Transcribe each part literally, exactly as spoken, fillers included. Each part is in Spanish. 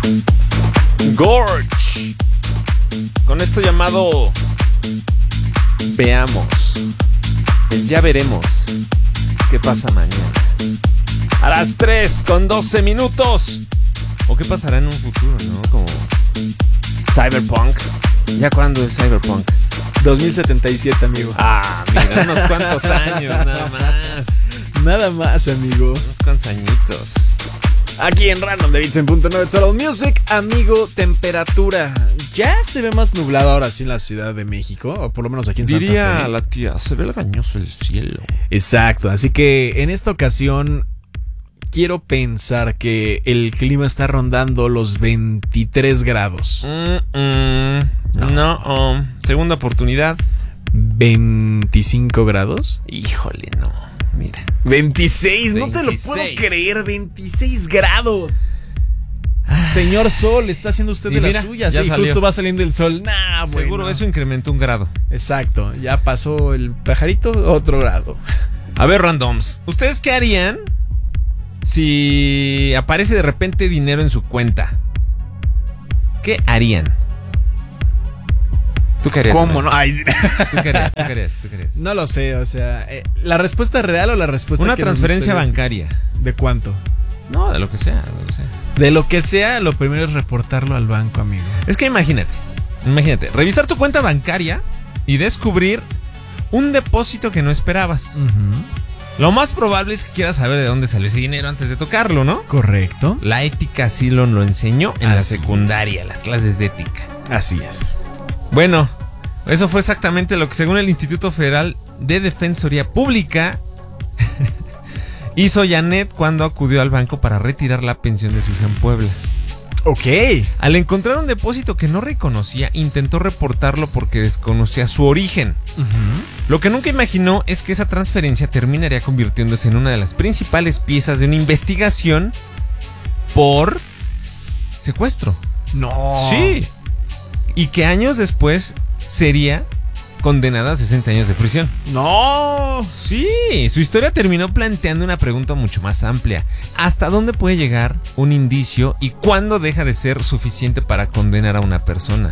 Gorge. Con esto llamado Veamos. El ya veremos qué pasa mañana. A las tres con doce minutos. O qué pasará en un futuro, ¿no? Como Cyberpunk. ¿Ya cuándo es Cyberpunk? dos mil setenta y siete, amigo. Ah, mira, unos cuantos años, nada más. Nada más, amigo. Unos cuantos añitos. Aquí en Random de Beats en punto nueve Total Music, amigo, temperatura. Ya se ve más nublado ahora sí en la Ciudad de México, o por lo menos aquí en Santa Fe. Diría la tía, se ve lagañoso el cielo. Exacto, así que en esta ocasión quiero pensar que el clima está rondando los veintitrés grados. Mm, mm, no, no oh. Segunda oportunidad. ¿veinticinco grados? Híjole, no. Mira. veintiséis, no te lo puedo creer, veintiséis grados. Señor Sol, está haciendo usted y de mira, las suyas. Ya Sí, salió. Justo va saliendo el sol. Nah, bueno. Seguro eso incrementó un grado. Exacto, ya pasó el pajarito, otro grado. A ver, randoms, ¿ustedes qué harían si aparece de repente dinero en su cuenta? ¿Qué harían? ¿Tú qué harías? ¿Cómo no? Ay, sí. ¿Tú qué harías? ¿Tú qué harías? ¿Tú qué harías? No lo sé, o sea, eh, ¿la respuesta es real o la respuesta Una que transferencia bancaria. ¿De cuánto? No, de lo que sea, de lo que sea. De lo que sea, lo primero es reportarlo al banco, amigo. Es que imagínate, imagínate, revisar tu cuenta bancaria y descubrir un depósito que no esperabas. Uh-huh. Lo más probable es que quieras saber de dónde salió ese dinero antes de tocarlo, ¿no? Correcto. La ética sí lo, lo enseñó en Así la secundaria, es. las clases de ética. Así es. Bueno, eso fue exactamente lo que, según el Instituto Federal de Defensoría Pública, hizo Janet cuando acudió al banco para retirar la pensión de su hija en Puebla. Ok. Al encontrar un depósito que no reconocía, intentó reportarlo porque desconocía su origen. Uh-huh. Lo que nunca imaginó es que esa transferencia terminaría convirtiéndose en una de las principales piezas de una investigación por secuestro. No. Sí. Y que años después sería condenada a sesenta años de prisión. No. Sí, su historia terminó planteando una pregunta mucho más amplia. ¿Hasta dónde puede llegar un indicio y cuándo deja de ser suficiente para condenar a una persona?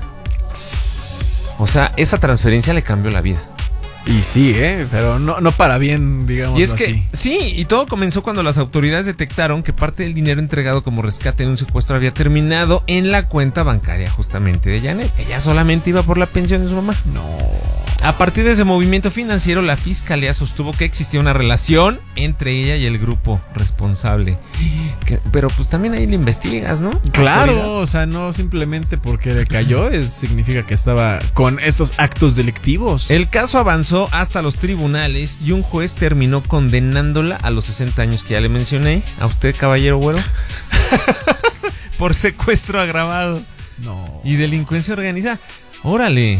O sea, esa transferencia le cambió la vida. Y sí, ¿eh? Pero no, no para bien, digamos Y es que, así. sí, y todo comenzó cuando las autoridades detectaron que parte del dinero entregado como rescate en un secuestro había terminado en la cuenta bancaria justamente de Janet. Ella solamente iba por la pensión de su mamá. No. A partir de ese movimiento financiero, la fiscalía sostuvo que existía una relación entre ella y el grupo responsable. Que, pero pues también ahí le investigas, ¿no? Claro, o sea, no simplemente porque le cayó, es, significa que estaba con estos actos delictivos. El caso avanzó hasta los tribunales y un juez terminó condenándola a los sesenta años que ya le mencioné. A usted, caballero güero. Por secuestro agravado. No. Y delincuencia organizada. Órale.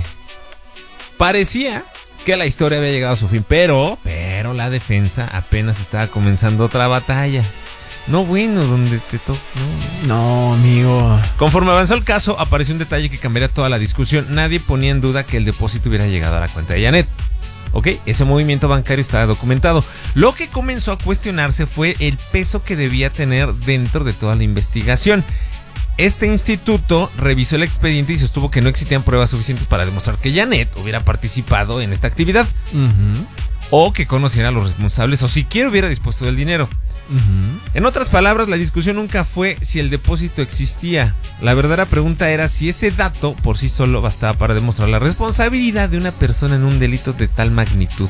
Parecía que la historia había llegado a su fin, pero, pero la defensa apenas estaba comenzando otra batalla. No, bueno, donde te toca. No. no, amigo. Conforme avanzó el caso, apareció un detalle que cambiaría toda la discusión. Nadie ponía en duda que el depósito hubiera llegado a la cuenta de Janet. Ok, ese movimiento bancario estaba documentado. Lo que comenzó a cuestionarse fue el peso que debía tener dentro de toda la investigación. Este instituto revisó el expediente y sostuvo que no existían pruebas suficientes para demostrar que Janet hubiera participado en esta actividad. Uh-huh. O que conociera a los responsables o siquiera hubiera dispuesto del dinero. Uh-huh. En otras palabras, la discusión nunca fue si el depósito existía. La verdadera pregunta era si ese dato por sí solo bastaba para demostrar la responsabilidad de una persona en un delito de tal magnitud.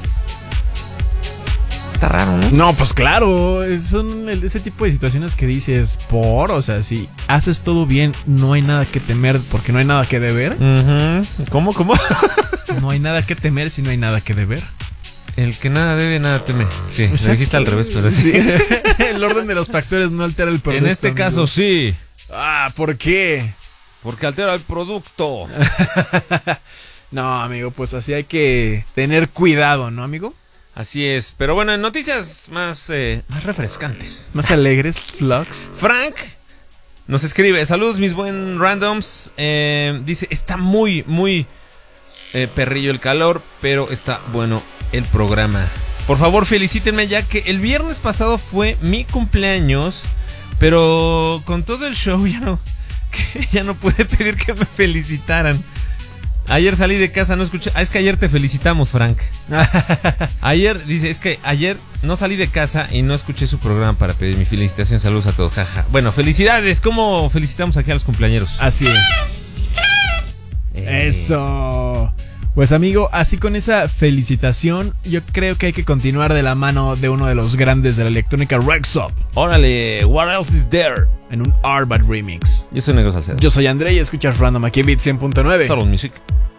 Está raro, ¿no? No, pues claro, son el, ese tipo de situaciones que dices, por, o sea, si haces todo bien, no hay nada que temer porque no hay nada que deber. Uh-huh. ¿Cómo, cómo? No hay nada que temer si no hay nada que deber. El que nada debe, nada teme. Sí, Exacto. lo dijiste al revés, pero sí. Sí. El orden de los factores no altera el producto. En este amigo. caso sí. Ah, ¿por qué? Porque altera el producto. No, amigo, pues así hay que tener cuidado, ¿no, amigo? Así es. Pero bueno, en noticias más, eh, más refrescantes. Más alegres, Flux. Frank nos escribe: saludos mis buen randoms. Eh, dice, está muy, muy eh, perrillo el calor, pero está bueno el programa. Por favor, felicítenme ya que el viernes pasado fue mi cumpleaños, pero con todo el show ya no, que ya no pude pedir que me felicitaran. Ayer salí de casa, no escuché. Ah, es que ayer te felicitamos, Frank. Ayer, dice, es que ayer no salí de casa y no escuché su programa para pedir mi felicitación. Saludos a todos, jaja. Bueno, felicidades. ¿Cómo felicitamos aquí a los cumpleañeros? Así es. Eh. Eso. Pues amigo, así con esa felicitación, yo creo que hay que continuar de la mano de uno de los grandes de la electrónica, Rexop. Órale, what else is there? En un Arbat remix. Yo soy Negro Salcedo. Yo soy André y escuchas Random aquí en Beat cien punto nueve. Solo Music.